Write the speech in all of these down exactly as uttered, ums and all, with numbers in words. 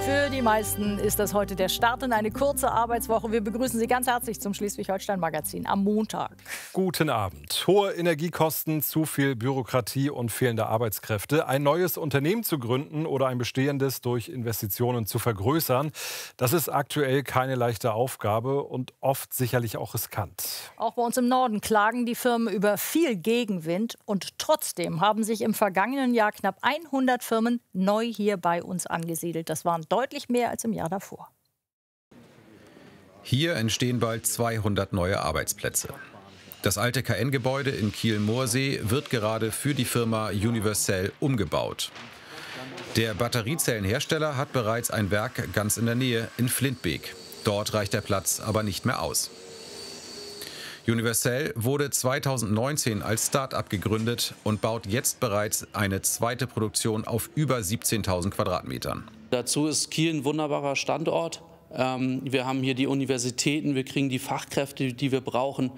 Für die meisten ist das heute der Start in eine kurze Arbeitswoche. Wir begrüßen Sie ganz herzlich zum Schleswig-Holstein-Magazin am Montag. Guten Abend. Hohe Energiekosten, zu viel Bürokratie und fehlende Arbeitskräfte. Ein neues Unternehmen zu gründen oder ein bestehendes durch Investitionen zu vergrößern, das ist aktuell keine leichte Aufgabe und oft sicherlich auch riskant. Auch bei uns im Norden klagen die Firmen über viel Gegenwind. Und trotzdem haben sich im vergangenen Jahr knapp hundert Firmen neu hier bei uns angesiedelt. Das waren deutlich mehr als im Jahr davor. Hier entstehen bald zweihundert neue Arbeitsplätze. Das alte K N-Gebäude in Kiel-Moorsee wird gerade für die Firma Univercell umgebaut. Der Batteriezellenhersteller hat bereits ein Werk ganz in der Nähe in Flintbeek. Dort reicht der Platz aber nicht mehr aus. Univercell wurde zweitausendneunzehn als Start-up gegründet und baut jetzt bereits eine zweite Produktion auf über siebzehntausend Quadratmetern. Dazu ist Kiel ein wunderbarer Standort. Wir haben hier die Universitäten, wir kriegen die Fachkräfte, die wir brauchen.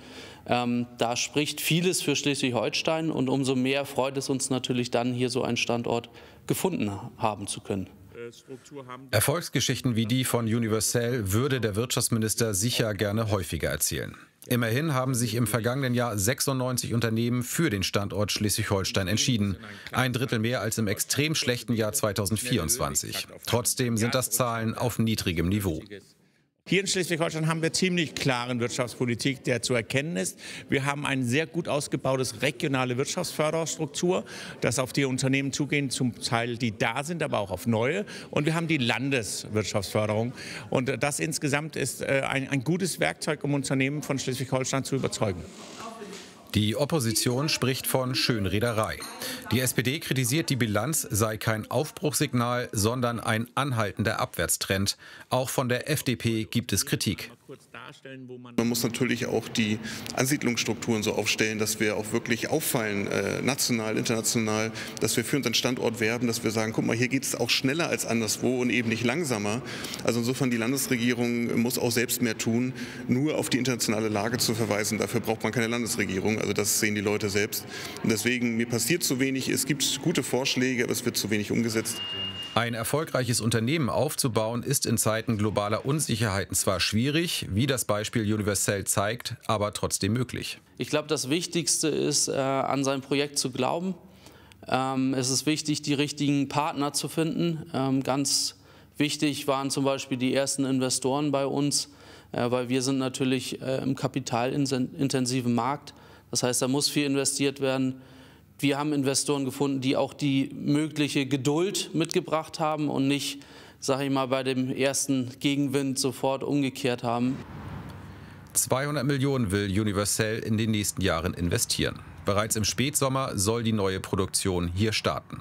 Da spricht vieles für Schleswig-Holstein und umso mehr freut es uns natürlich dann, hier so einen Standort gefunden haben zu können. Erfolgsgeschichten wie die von Univercell würde der Wirtschaftsminister sicher gerne häufiger erzählen. Immerhin haben sich im vergangenen Jahr sechsundneunzig Unternehmen für den Standort Schleswig-Holstein entschieden. Ein Drittel mehr als im extrem schlechten Jahr zweitausendvierundzwanzig. Trotzdem sind das Zahlen auf niedrigem Niveau. Hier in Schleswig-Holstein haben wir ziemlich klaren Wirtschaftspolitik, der zu erkennen ist. Wir haben eine sehr gut ausgebautes regionale Wirtschaftsförderstruktur, das auf die Unternehmen zugehen, zum Teil die da sind, aber auch auf neue. Und wir haben die Landeswirtschaftsförderung. Und das insgesamt ist ein, ein gutes Werkzeug, um Unternehmen von Schleswig-Holstein zu überzeugen. Die Opposition spricht von Schönrederei. Die S P D kritisiert, die Bilanz sei kein Aufbruchssignal, sondern ein anhaltender Abwärtstrend. Auch von der F D P gibt es Kritik. Man muss natürlich auch die Ansiedlungsstrukturen so aufstellen, dass wir auch wirklich auffallen, äh, national, international, dass wir für unseren Standort werben, dass wir sagen, guck mal, hier geht es auch schneller als anderswo und eben nicht langsamer. Also insofern, die Landesregierung muss auch selbst mehr tun, nur auf die internationale Lage zu verweisen. Dafür braucht man keine Landesregierung, also das sehen die Leute selbst. Und deswegen, mir passiert zu wenig, es gibt gute Vorschläge, aber es wird zu wenig umgesetzt. Ein erfolgreiches Unternehmen aufzubauen, ist in Zeiten globaler Unsicherheiten zwar schwierig, wie das Beispiel Univercell zeigt, aber trotzdem möglich. Ich glaube, das Wichtigste ist, äh, an sein Projekt zu glauben. Ähm, es ist wichtig, die richtigen Partner zu finden. Ähm, ganz wichtig waren zum Beispiel die ersten Investoren bei uns, äh, weil wir sind natürlich äh, im kapitalintensiven Markt. Das heißt, da muss viel investiert werden. Wir haben Investoren gefunden, die auch die mögliche Geduld mitgebracht haben und nicht, sage ich mal, bei dem ersten Gegenwind sofort umgekehrt haben. zweihundert Millionen will Univercell in den nächsten Jahren investieren. Bereits im Spätsommer soll die neue Produktion hier starten.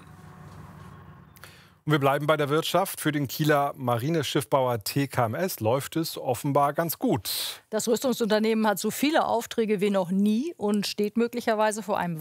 Und wir bleiben bei der Wirtschaft. Für den Kieler Marineschiffbauer T K M S läuft es offenbar ganz gut. Das Rüstungsunternehmen hat so viele Aufträge wie noch nie und steht möglicherweise vor einem